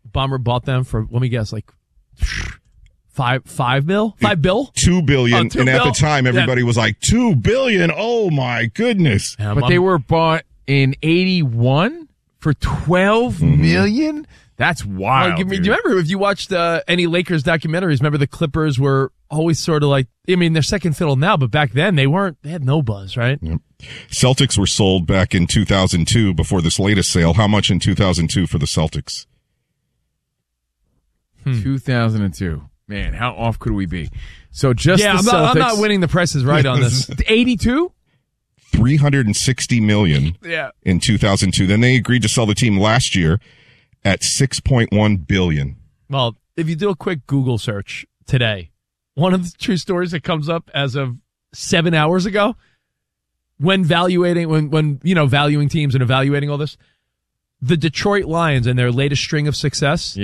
Bomber bought them for, let me guess, like $5 billion? $5 billion? $2 billion. $2 and at billion. the time, everybody was like, $2 billion. Oh, my goodness. But they were bought in 81 for $12 million? That's wild. Do you remember if you watched any Lakers documentaries, remember the Clippers were always sort of like, I mean, they're second fiddle now, but back then they had no buzz, right? Yep. Celtics were sold back in 2002 before this latest sale. How much in 2002 for the Celtics? 2002. Man, how off could we be? So just the Celtics. I'm not winning the prices right on this. 82? $360 million in 2002. Then they agreed to sell the team last year at $6.1 billion. Well, if you do a quick Google search today, one of the true stories that comes up as of 7 hours ago, when valuing teams and evaluating all this, the Detroit Lions and their latest string of success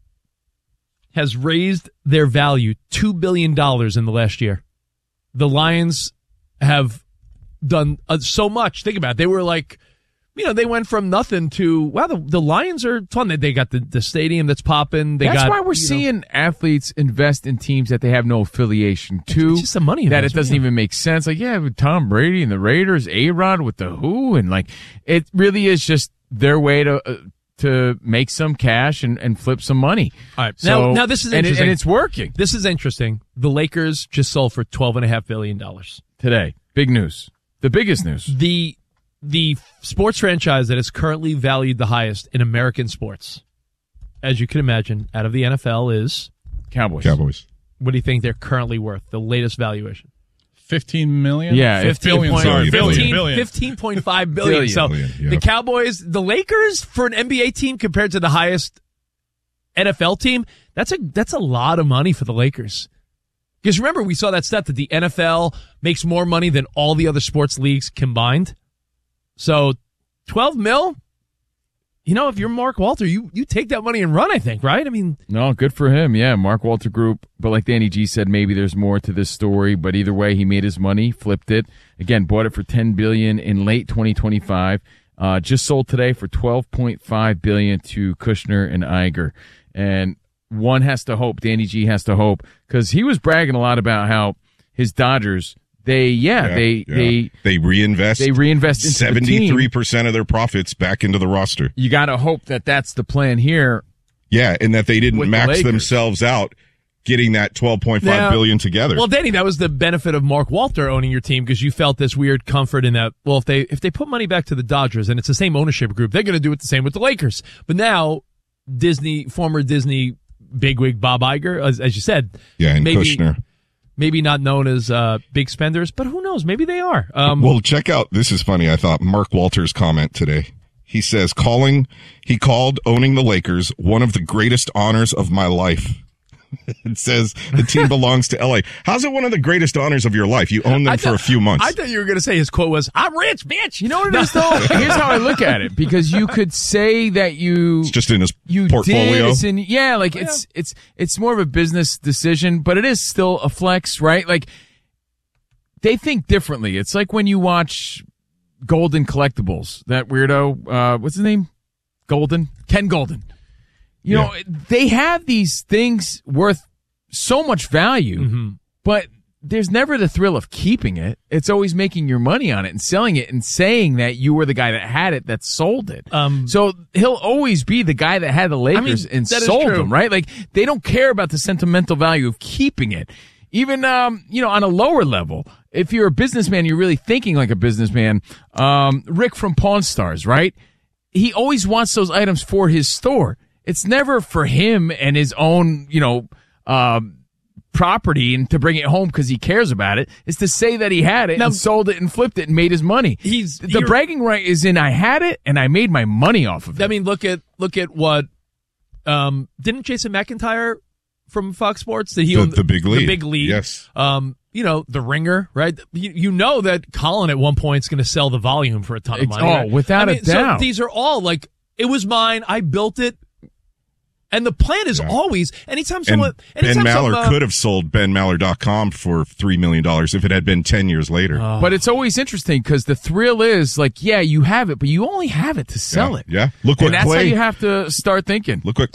has raised their value $2 billion in the last year. The Lions have done so much. Think about it. They were like, they went from nothing to, wow, the Lions are fun. They got the stadium that's popping. That's why we're seeing athletes invest in teams that they have no affiliation to. It's just the money. That it doesn't even make sense. Like, with Tom Brady and the Raiders, A-Rod with the Who, and like, it really is just their way to make some cash and flip some money. All right. So, now this is interesting. And it's working. This is interesting. The Lakers just sold for $12.5 billion. Today. Big news. The biggest news. The sports franchise that is currently valued the highest in American sports, as you can imagine, out of the NFL is Cowboys. What do you think they're currently worth? The latest valuation? $15 million? Yeah. $15.5 billion. So the Cowboys, the Lakers for an NBA team compared to the highest NFL team, that's a lot of money for the Lakers. Because remember, we saw that stat that the NFL makes more money than all the other sports leagues combined. So, $12 million, if you're Mark Walter, you take that money and run, I think, right? I mean. No, good for him. Yeah, Mark Walter Group. But like Danny G said, maybe there's more to this story. But either way, he made his money, flipped it. Again, bought it for $10 billion in late 2025. Just sold today for $12.5 billion to Kushner and Iger. And one has to hope, Danny G has to hope, because he was bragging a lot about how his Dodgers, they reinvest. They reinvest into 73% of their profits back into the roster. You got to hope that that's the plan here. Yeah, and that they didn't max themselves out getting that $12.5 billion together. Well, Danny, that was the benefit of Mark Walter owning your team, because you felt this weird comfort in that, well, if they put money back to the Dodgers and it's the same ownership group, they're going to do it the same with the Lakers. But now, former Disney bigwig Bob Iger, as you said. Yeah, and Kushner. Maybe not known as big spenders, but who knows? Maybe they are. Well, check out, this is funny, I thought, Mark Walter's comment today. He says, he called owning the Lakers one of the greatest honors of my life. It says the team belongs to LA. How's it one of the greatest honors of your life? You own them for a few months. I thought you were going to say his quote was, "I'm rich, bitch." You know what it is, though? Here's how I look at it, because you could say that it's just in his portfolio. It's more of a business decision, but it is still a flex, right? Like, they think differently. It's like when you watch Golden Collectibles, that weirdo, what's his name? Ken Golden. You know, they have these things worth so much value, but there's never the thrill of keeping it. It's always making your money on it and selling it and saying that you were the guy that had it, that sold it. So he'll always be the guy that had the Lakers and sold them, right? Like, they don't care about the sentimental value of keeping it. Even, on a lower level, if you're a businessman, you're really thinking like a businessman. Rick from Pawn Stars, right? He always wants those items for his store. It's never for him and his own, property and to bring it home because he cares about it. It's to say that he had it and sold it and flipped it and made his money. The bragging right is in, I had it and I made my money off of it. I mean, look at what didn't Jason McIntyre from Fox Sports that he owned the big league. The big league. Yes. The Ringer, right? You know that Colin at one point is going to sell the volume for a ton of money. Right? Without a doubt. So these are all like, it was mine. I built it. And the plan is always, Ben Maller could have sold BenMaller.com for $3 million if it had been 10 years later. But it's always interesting because the thrill is like, you have it, but you only have it to sell it. Yeah. That's how you have to start thinking. Look what